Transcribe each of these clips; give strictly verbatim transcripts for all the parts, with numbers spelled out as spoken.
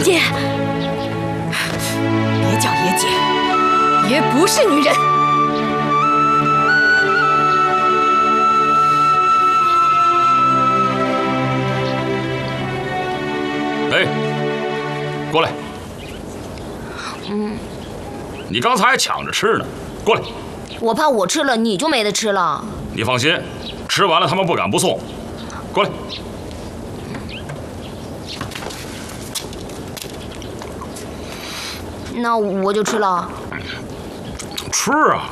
姐，别叫爷姐，爷不是女人。 哎，过来。 嗯， 你刚才还抢着吃呢，过来。 我怕我吃了你就没得吃了。 你放心，吃完了他们不敢不送。过来。 那我就吃了。 吃啊！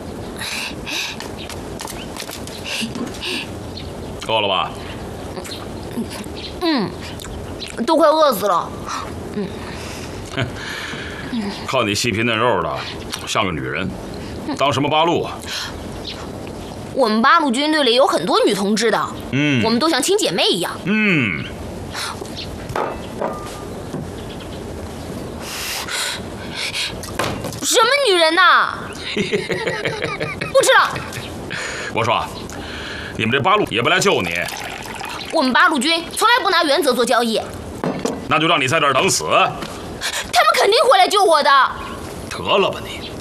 够了吧？ 嗯，都快饿死了。嗯。 哼，看你细皮嫩肉的，像个女人，当什么八路啊？ 我们八路军队里有很多女同志的，嗯，我们都像亲姐妹一样。 嗯。 什么女人呐？不吃了。 我说，你们这八路也不来救你。 我们八路军从来不拿原则做交易。 那就让你在这儿等死。 他们肯定会来救我的。 得了吧你！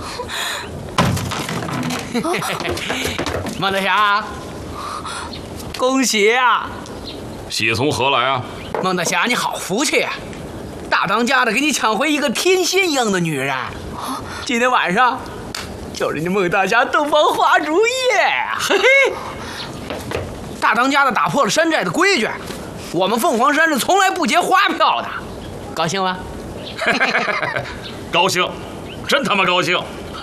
孟德祥，恭喜啊！ 喜从何来啊？ 孟德祥，你好福气啊！大当家的给你抢回一个天仙一样的女人。今天晚上就是你孟大侠洞房花烛夜。嘿嘿，大当家的打破了山寨的规矩，我们凤凰山是从来不结花票的，高兴吗？ 高兴，真他妈高兴！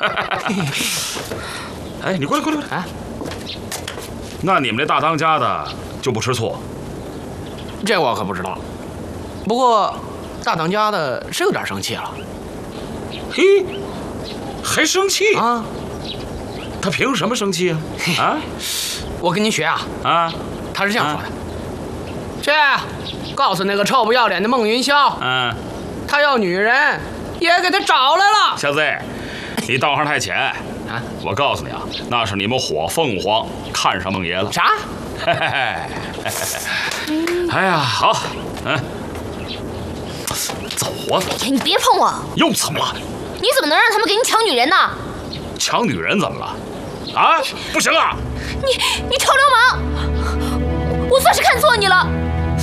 哎，你过来，过来，过来啊！那你们这大当家的就不吃醋？ 这我可不知道。不过大当家的是有点生气了。 嘿，还生气啊？ 他凭什么生气啊？啊！ 我跟您学啊啊！ 他是这样说的：去告诉那个臭不要脸的孟云霄，嗯，他要女人，也给他找来了。 小子，你道行太浅啊！我告诉你啊，那是你们火凤凰看上孟爷了。 啥？ 嘿嘿嘿！哎呀，好，嗯，走啊！ 哎，你别碰我！ 又怎么了？ 你怎么能让他们给你抢女人呢？ 抢女人怎么了？啊，不行啊！ 你你臭流氓！我算是看错你了。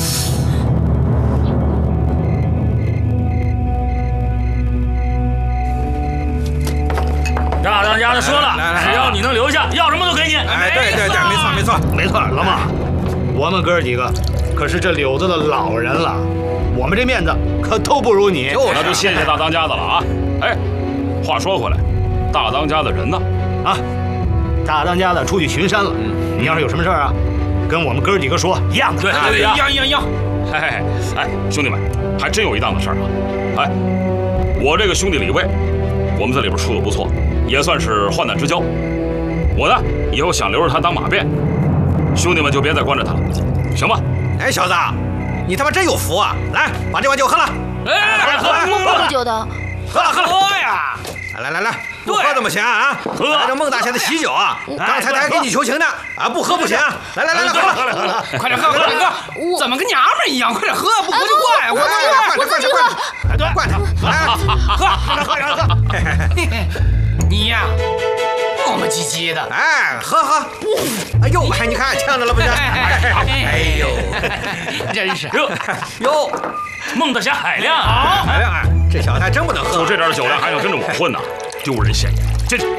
大当家的说了，只要你能留下，要什么都给你。 哎，对对对，没错没错没错，老马，我们哥几个可是这柳子的老人了，我们这面子可都不如你。 那就谢谢大当家的了啊！哎，话说回来，大当家的人呢？ 啊，大当家的出去巡山了。你要是有什么事儿啊，跟我们哥几个说一样的。 对对对，一样一样一样。 嘿嘿嘿，哎，兄弟们，还真有一档子事儿啊！哎，我这个兄弟李卫，我们在里边处得不错，也算是患难之交。我呢，以后想留着他当马便，兄弟们就别再关着他了，行吧？ 哎，小子，你他妈真有福啊！来，把这碗酒喝了。 哎，来喝， 我不喝酒的。 喝了喝了。 喝呀！ 来来来，不喝怎么行啊？ 喝！ 来这孟大侠的喜酒啊，刚才他还给你求情呢，啊，不喝不行！来来来来，喝了喝了喝了， 快点喝，快点喝！怎么跟娘们一样？快点喝，不喝就挂呀！ 我自己喝，我自己喝。 哎，对，灌他，来喝，让他喝，让他喝。 你呀，磨磨唧唧的。 哎，喝喝。哎呦，哎，你看呛着了不是？哎呦， 真是哟哟，孟大侠海量啊！海量啊！这小子还真不能喝， 就这点酒量还想跟着我混呢，丢人现眼！进去，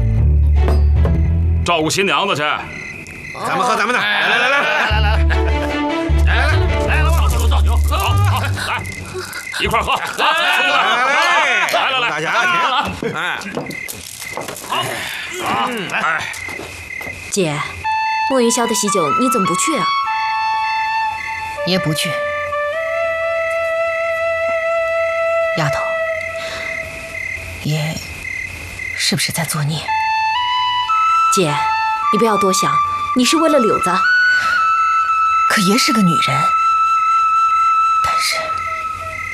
照顾新娘子去。 咱们喝咱们的，来来来来来来来来来来来，倒酒倒酒，喝好好来，一块喝，来来来来来来， 大侠停了，哎， 好，好，来， 姐，莫云霄的喜酒你怎么不去啊？ 也不去。丫头，爷是不是在作孽？ 姐，你不要多想，你是为了柳子。 可爷是个女人。